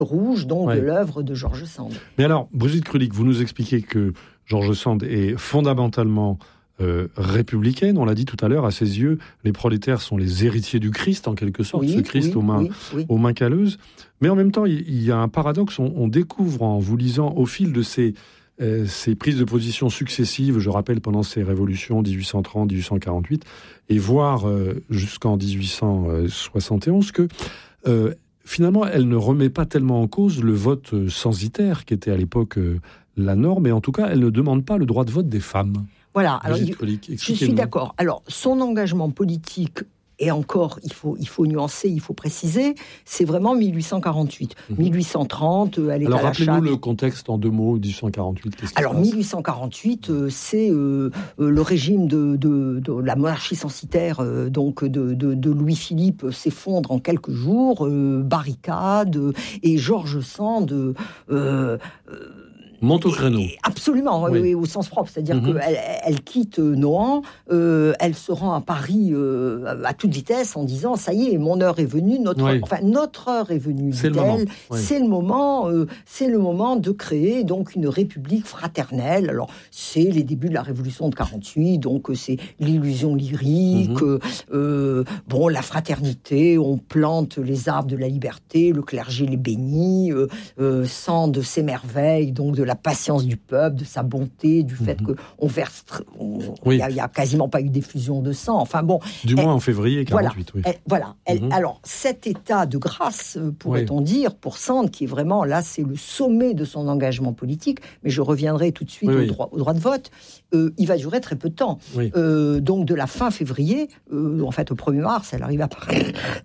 rouge, donc de l'œuvre de George Sand. Mais alors, Brigitte Krulik, vous nous expliquez que George Sand est fondamentalement républicaine. On l'a dit tout à l'heure, à ses yeux, les prolétaires sont les héritiers du Christ, en quelque sorte, ce Christ aux mains calleuses. Mais en même temps, il y a un paradoxe. On découvre, en vous lisant, au fil de ces prises de position successives, je rappelle, pendant ces révolutions 1830, 1848, et voire jusqu'en 1871, que finalement, elle ne remet pas tellement en cause le vote censitaire, qui était à l'époque la norme, et en tout cas, elle ne demande pas le droit de vote des femmes. Voilà, alors, je suis d'accord. Alors, son engagement politique, et encore, il faut nuancer, il faut préciser, c'est vraiment 1848. 1830, elle est à la Alors, rappelez-nous le contexte en 2 mots, 1848, qu'est-ce qui se passe ? 1848, c'est le régime de la monarchie censitaire, donc de Louis-Philippe s'effondre en quelques jours, barricade, et George Sand... monte au créneau. Absolument, oui, au sens propre. C'est-à-dire qu'elle quitte Nohant, elle se rend à Paris à toute vitesse en disant « ça y est, mon heure est venue, notre heure est venue ». C'est le moment de créer donc une république fraternelle. Alors, c'est les débuts de la Révolution de 48, donc c'est l'illusion lyrique, la fraternité, on plante les arbres de la liberté, le clergé les bénit, Sand s'émerveille donc de la patience du peuple, de sa bonté, du fait qu'on verse... Il n'y a quasiment pas eu d'effusion de sang. Enfin bon... Du moins en février 48, Alors, cet état de grâce, pourrait-on dire, pour Sand, qui est vraiment, là, c'est le sommet de son engagement politique, mais je reviendrai tout de suite au droit de vote, il va durer très peu de temps. Donc, de la fin février, en fait, au 1er mars, elle arrive à Paris...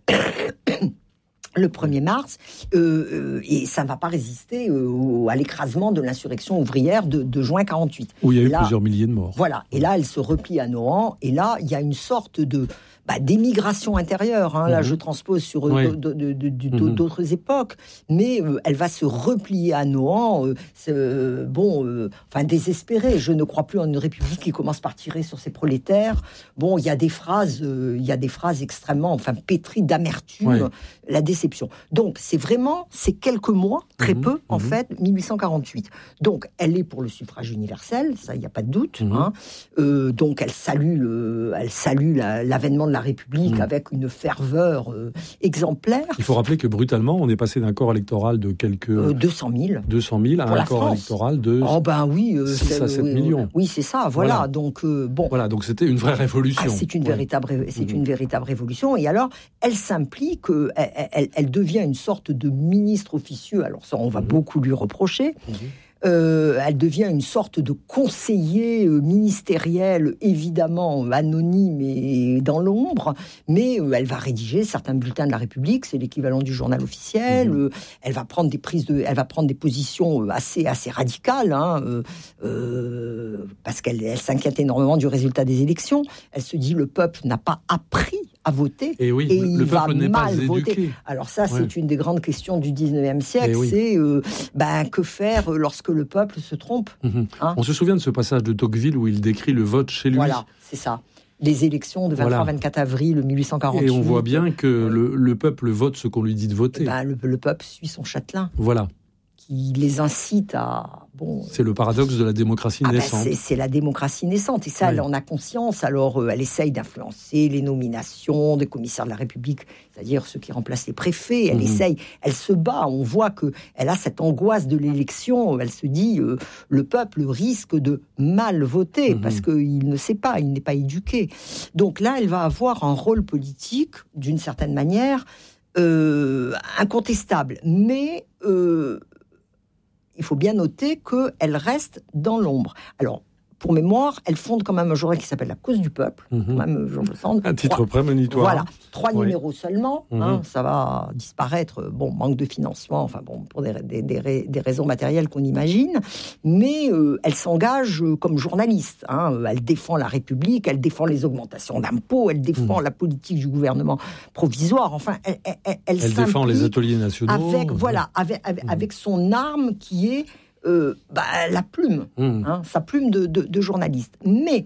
le 1er mars, et ça ne va pas résister à l'écrasement de l'insurrection ouvrière de juin 48. Où il y a eu plusieurs milliers de morts. Voilà, et là, elle se replie à Nohant, et là, il y a une sorte d'émigration intérieure. Là, je transpose sur d'autres époques, mais elle va se replier à Nohant, désespérée. Je ne crois plus en une république qui commence par tirer sur ses prolétaires. Bon, il y a des phrases extrêmement, pétries d'amertume, la déception. Donc, c'est quelques mois, très peu, en fait, 1848. Donc, elle est pour le suffrage universel, ça, il n'y a pas de doute. Donc, elle salue l'avènement de la République avec une ferveur exemplaire. Il faut rappeler que brutalement, on est passé d'un corps électoral de quelques... 200 000 à un corps électoral de 6 à 7 millions. Oui, c'est ça, voilà. Donc, Voilà, donc c'était une vraie révolution. C'est une véritable révolution. Et alors, elle s'implique, elle devient une sorte de ministre officieux. Alors ça, on va beaucoup lui reprocher. Elle devient une sorte de conseiller ministériel, évidemment anonyme et dans l'ombre, mais elle va rédiger certains bulletins de la République, c'est l'équivalent du journal officiel. Elle va prendre des positions assez radicales, parce qu'elle s'inquiète énormément du résultat des élections. Elle se dit le peuple n'a pas appris à voter, et il va mal voter. Alors ça, c'est une des grandes questions du 19e siècle, c'est que faire lorsque le peuple se trompe. On se souvient de ce passage de Tocqueville où il décrit le vote chez lui. Voilà, c'est ça. Les élections de 23-24 avril 1848. Et on voit bien que le peuple vote ce qu'on lui dit de voter. Le peuple suit son châtelain. Voilà. Qui les incite à... C'est le paradoxe de la démocratie naissante. C'est la démocratie naissante, et ça, elle en a conscience. Alors, elle essaye d'influencer les nominations des commissaires de la République, c'est-à-dire ceux qui remplacent les préfets. Elle essaye, elle se bat. On voit qu'elle a cette angoisse de l'élection. Elle se dit, le peuple risque de mal voter, parce qu'il ne sait pas, il n'est pas éduqué. Donc là, elle va avoir un rôle politique, d'une certaine manière, incontestable. Mais... il faut bien noter qu'elle reste dans l'ombre. Alors, pour mémoire, elle fonde quand même un journal qui s'appelle La Cause du Peuple. Quand même, un titre prémonitoire. Voilà, 3 numéros seulement. Ça va disparaître. Manque de financement, pour des raisons matérielles qu'on imagine. Mais elle s'engage comme journaliste. Elle défend la République, elle défend les augmentations d'impôts, elle défend la politique du gouvernement provisoire. Enfin, elle défend les ateliers nationaux. Avec son arme qui est la plume, sa plume de journaliste. Mais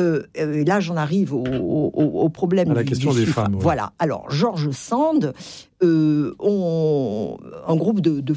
là, j'en arrive au problème à la question des femmes. Voilà. Alors, George Sand, un groupe de